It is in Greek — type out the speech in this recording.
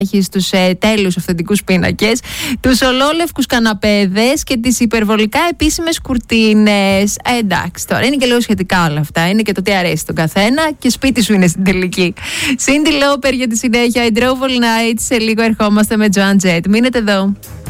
Έχεις τους τέλους αυθεντικούς πίνακες, τους ολόλευκους καναπέδες και τις υπερβολικά επίσημες κουρτίνες. Εντάξει, τώρα είναι και λίγο σχετικά όλα αυτά. Είναι και το τι αρέσει τον καθένα και σπίτι σου είναι στην τελική. Cindy Lauper για τη συνέχεια. In Trouble Night. Σε λίγο ερχόμαστε με Joan Jett. Μείνετε εδώ.